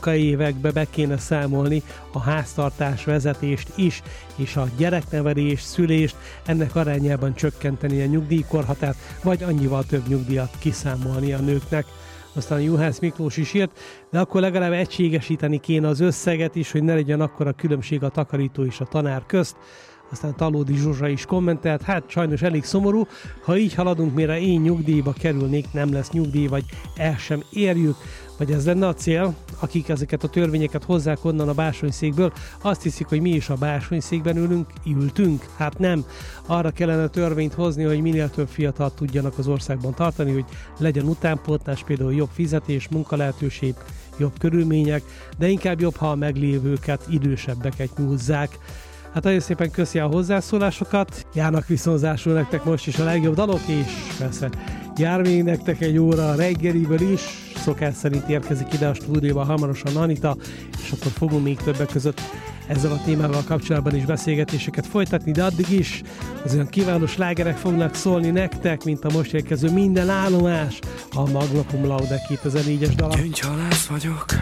munkaévekbe be kéne számolni a háztartás vezetést is, és a gyereknevelést, szülést, ennek arányában csökkenteni a nyugdíjkorhatárt, vagy annyival több nyugdíjat kiszámolni a nőknek. Aztán Juhász Miklós is írt, de akkor legalább egységesíteni kéne az összeget is, hogy ne legyen akkora különbség a takarító és a tanár közt. Aztán Talódi Zsuzsa is kommentelt, hát sajnos elég szomorú, ha így haladunk, mire én nyugdíjba kerülnék, nem lesz nyugdíj, vagy el sem érjük, vagy ez lenne a cél, akik ezeket a törvényeket hozzák onnan a bársonyszékből, azt hiszik, hogy mi is a bársonyszékben ültünk. Hát nem. Arra kellene törvényt hozni, hogy minél több fiatal tudjanak az országban tartani, hogy legyen utánpótlás, például jobb fizetés, munkalehetőség, jobb körülmények, de inkább jobb, ha a meglévőket, idősebbeket nyúzzák. Hát nagyon szépen köszi a hozzászólásokat, járnak viszonzásul nektek most is a legjobb dalok, és persze jár még nektek egy óra a reggeliből is, szokás szerint érkezik ide a stúdióba hamarosan Anita, és akkor fogunk még többek között ezzel a témával kapcsolatban is beszélgetéseket folytatni, de addig is az olyan kiváló slágerek fognak szólni nektek, mint a most érkező Minden állomás, a Magna Cum Laude 2004-es dala. Gyöngyhalász vagyok,